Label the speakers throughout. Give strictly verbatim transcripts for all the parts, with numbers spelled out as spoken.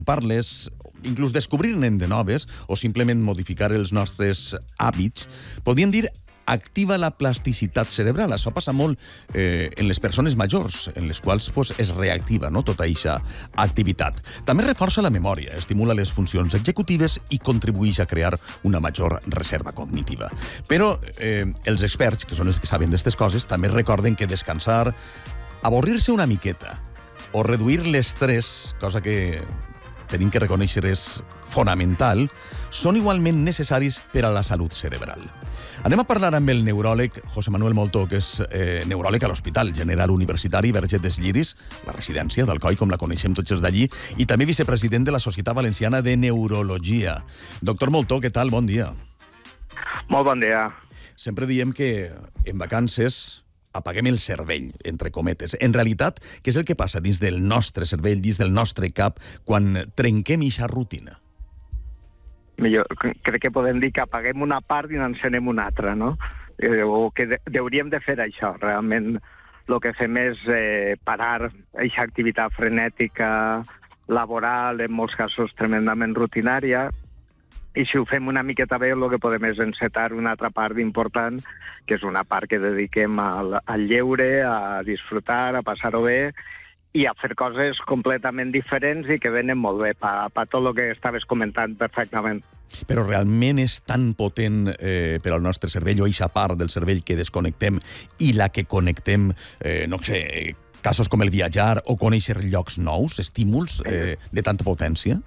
Speaker 1: parles, inclús descobrir-ne de noves o simplement modificar els nostres hàbits, podríem dir activa la plasticitat cerebral. Això passa molt eh, en les persones majors, en les quals pues, es reactiva, no?, tota aquesta activitat. També reforça la memòria, estimula les funcions executives i contribueix a crear una major reserva cognitiva. Però eh, els experts, que són els que saben d'aquestes coses, també recorden que descansar, avorrir-se una miqueta o reduir l'estrès, cosa que tenim que reconèixer és fonamental, són igualment necessaris per a la salut cerebral. Anem a parlar amb el neuròleg José Manuel Moltó, que és eh, neuròleg a l'Hospital General Universitari Verget dels Lliris, la residència d'Alcoi, com la coneixem tots els d'allí, i també vicepresident de la Societat Valenciana de Neurologia. Doctor Moltó, què tal? Bon dia.
Speaker 2: Molt bon dia.
Speaker 1: Sempre diem que en vacances apaguem el cervell, entre cometes. En realitat, què és el que passa dins del nostre cervell, dins del nostre cap, quan trenquem eixa rutina?
Speaker 2: Millor, crec que podem dir que apaguem una part i n'encenem una altra, no? Eh, o que de, hauríem de fer això. Realment el que fem és eh, parar eixa activitat frenètica laboral, en molts casos tremendament rutinària, i si ho fem una miqueta bé, el que podem és encetar una altra part important, que és una part que dediquem al, al lleure, a disfrutar, a passar-ho bé, i a fer coses completament diferents i que venen molt bé per, per tot el que estaves comentant perfectament.
Speaker 1: Però realment és tan potent eh, per al nostre cervell, o eixa part del cervell que desconnectem i la que connectem, eh, no sé, casos com el viatjar o conèixer llocs nous, estímuls eh, de tanta potència?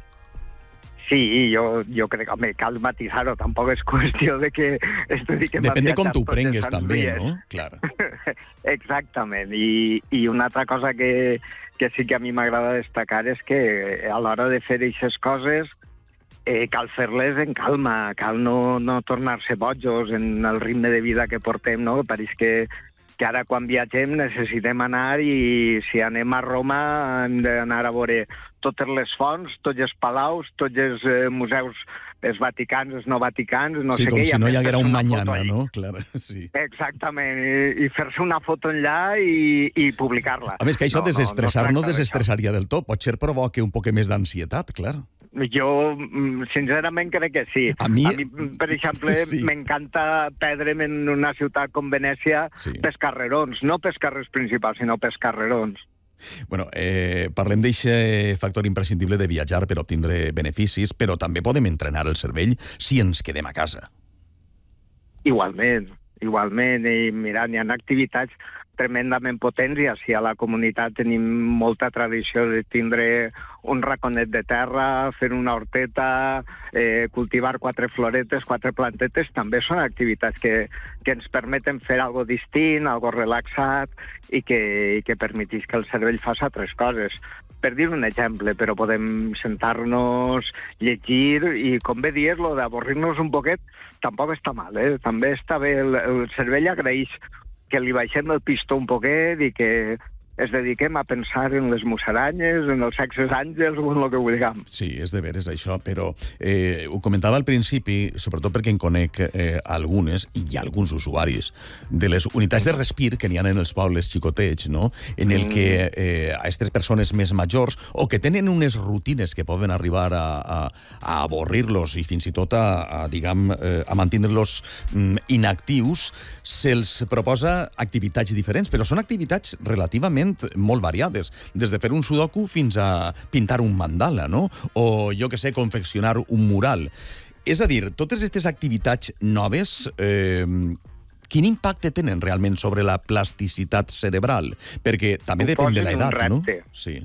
Speaker 2: Sí, jo, jo crec que home, cal matisar-ho, tampoc és qüestió de que es dediquem
Speaker 1: Depèn de
Speaker 2: a
Speaker 1: com tu
Speaker 2: tots
Speaker 1: prengues,
Speaker 2: els
Speaker 1: també,
Speaker 2: dies.
Speaker 1: no? Clar.
Speaker 2: Exactament. I, I una altra cosa que, que sí que a mi m'agrada destacar és que a l'hora de fer aquestes coses eh, cal fer-les en calma, cal no, no tornar-se bojos en el ritme de vida que portem, no? Pareix que que ara quan viatgem necessitem anar i si anem a Roma hem d'anar a veure totes les fonts, tots els palaus, tots els eh, museus, els vaticans, els no vaticans, no
Speaker 1: sí,
Speaker 2: sé
Speaker 1: com
Speaker 2: què.
Speaker 1: si no hi haguera un mañana,
Speaker 2: allà.
Speaker 1: no? Clar, sí.
Speaker 2: Exactament, i, i fer-se una foto enllà i, i publicar-la.
Speaker 1: A més que això
Speaker 2: no,
Speaker 1: desestressar no,
Speaker 2: no,
Speaker 1: no desestressaria del tot, potser provoca un poc més d'ansietat, clar.
Speaker 2: Jo, sincerament, crec que sí.
Speaker 1: A mi,
Speaker 2: a mi per exemple, sí. m'encanta perdre'm en una ciutat com Venècia sí. pels carrerons, no pels carrers principals, sinó pels carrerons.
Speaker 1: Bueno, eh, parlem d'aquest factor imprescindible de viatjar per obtindre beneficis, però també podem entrenar el cervell si ens quedem a casa.
Speaker 2: Igualment, igualment. I mira, hi ha activitats tremendament potents i així a la comunitat tenim molta tradició de tindre un raconet de terra, fer una horteta, eh, cultivar quatre floretes, quatre plantetes, també són activitats que, que ens permeten fer algo distint, algo relaxat i que, i que permetís que el cervell faci altres coses. Per dir un exemple, però podem sentar-nos, llegir i, com bé dius, lo d'avorrir-nos un poquet tampoc està mal, eh? També està bé, el, el cervell agraeix que li baixem el pistó un poquet i que es dediquem a pensar en les musaranyes, en els sexes àngels o en el que vulguem.
Speaker 1: Sí, és de veres això, però eh, ho comentava al principi, sobretot perquè en conec eh, algunes, i hi ha alguns usuaris, de les unitats de respir que n'hi ha en els pobles xicotets, no? En el que eh, a aquestes persones més majors, o que tenen unes rutines que poden arribar a, a, a avorrir-los i fins i tot a, a diguem, eh, a mantindre-los mm, inactius, se'ls proposa activitats diferents, però són activitats relativament molt variades, des de fer un sudoku fins a pintar un mandala, no? O, jo que sé, confeccionar un mural. És a dir, totes aquestes activitats noves, eh, quin impacte tenen realment sobre la plasticitat cerebral? Perquè també depèn de l'edat, no? Sí.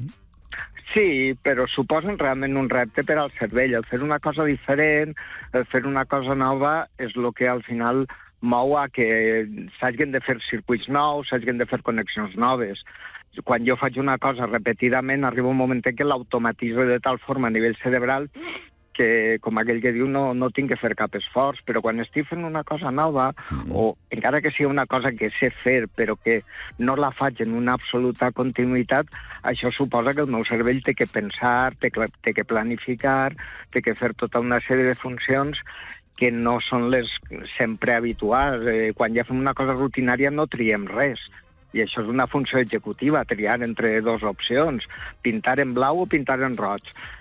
Speaker 2: Sí, però suposen realment un repte per al cervell. El fer una cosa diferent, el fer una cosa nova, és el que al final mou a que s'hagin de fer circuits nous, s'hagin de fer connexions noves. Quan jo faig una cosa repetidament, arriba un moment en què l'automatitzo de tal forma a nivell cerebral que, com aquell que diu, no, no tinc que fer cap esforç, però quan estic fent una cosa nova, mm. o encara que sigui una cosa que sé fer, però que no la faig en una absoluta continuïtat, això suposa que el meu cervell té que pensar, té que, té que planificar, té que fer tota una sèrie de funcions que no són les sempre habituals. Eh, quan ja fem una cosa rutinària no triem res. I això és una funció executiva, triar entre dues opcions, pintar en blau o pintar en roig.